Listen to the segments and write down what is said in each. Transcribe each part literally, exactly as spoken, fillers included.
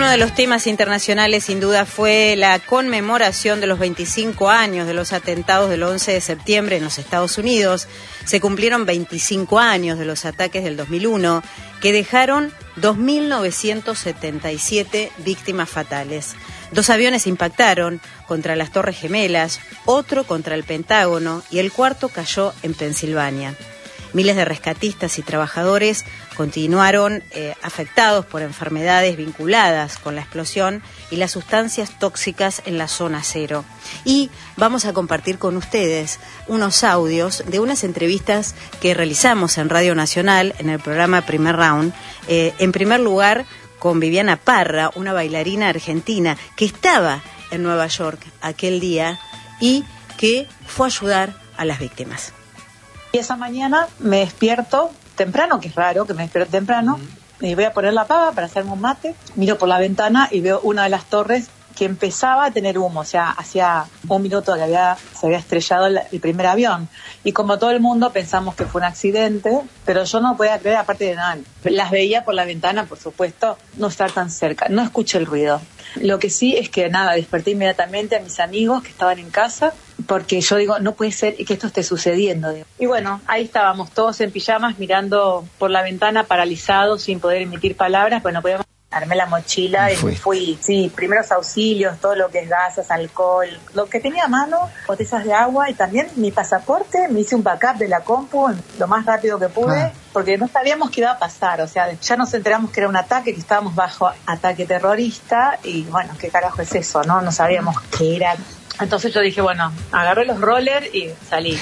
Uno de los temas internacionales sin duda fue la conmemoración de los veinticinco años de los atentados del once de septiembre en los Estados Unidos. Se cumplieron veinticinco años de los ataques del dos mil uno, que dejaron dos mil novecientas setenta y siete víctimas fatales. Dos aviones impactaron contra las Torres Gemelas, otro contra el Pentágono y el cuarto cayó en Pensilvania. Miles de rescatistas y trabajadores continuaron eh, afectados por enfermedades vinculadas con la explosión y las sustancias tóxicas en la zona cero. Y vamos a compartir con ustedes unos audios de unas entrevistas que realizamos en Radio Nacional en el programa Primer Round. Eh, en primer lugar, con Viviana Parra, una bailarina argentina que estaba en Nueva York aquel día y que fue a ayudar a las víctimas. Y esa mañana me despierto temprano, que es raro que me despierto temprano, y voy a poner la pava para hacerme un mate, miro por la ventana y veo una de las torres que empezaba a tener humo, o sea, hacía un minuto que había, se había estrellado el, el primer avión. Y como todo el mundo pensamos que fue un accidente, pero yo no podía creer, aparte de nada, las veía por la ventana, por supuesto, no estar tan cerca, no escuché el ruido. Lo que sí es que nada, desperté inmediatamente a mis amigos que estaban en casa, porque yo digo, no puede ser que esto esté sucediendo. Y bueno, ahí estábamos todos en pijamas mirando por la ventana, paralizados, sin poder emitir palabras, pues no podíamos. Armé la mochila y me fui, sí, primeros auxilios, todo lo que es gasas, alcohol, lo que tenía a mano, botellas de agua y también mi pasaporte, me hice un backup de la compu lo más rápido que pude, ah. porque no sabíamos qué iba a pasar, o sea, ya nos enteramos que era un ataque, que estábamos bajo ataque terrorista y bueno, qué carajo es eso, ¿no? No sabíamos qué era. Entonces yo dije, bueno, agarré los rollers y salí.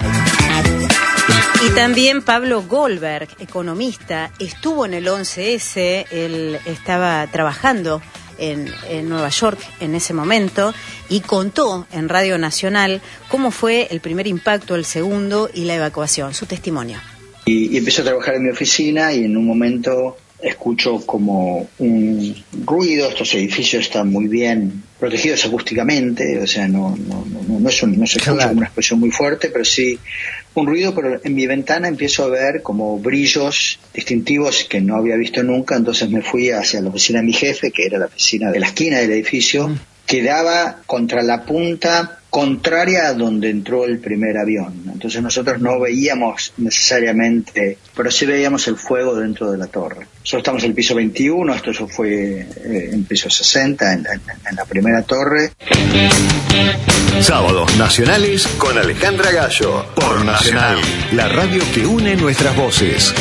Y también Pablo Goldberg, economista, estuvo en el once ese, él estaba trabajando en, en Nueva York en ese momento y contó en Radio Nacional cómo fue el primer impacto, el segundo y la evacuación, su testimonio. Y, y empecé a trabajar en mi oficina y en un momento escucho como un ruido. Estos edificios están muy bien protegidos acústicamente, o sea, no, no, no, no, es un, no se escucha claro. Una explosión muy fuerte, pero sí un ruido, pero en mi ventana empiezo a ver como brillos distintivos que no había visto nunca, entonces me fui hacia la oficina de mi jefe, que era la oficina de la esquina del edificio, mm. que daba contra la punta contraria a donde entró el primer avión. Entonces nosotros no veíamos necesariamente, pero sí veíamos el fuego dentro de la torre. Nosotros estamos en el piso veintiuno, esto eso fue eh, en piso sesenta, en, en, en la primera torre. Sábados nacionales con Alejandra Gallo, por Nacional, la radio que une nuestras voces.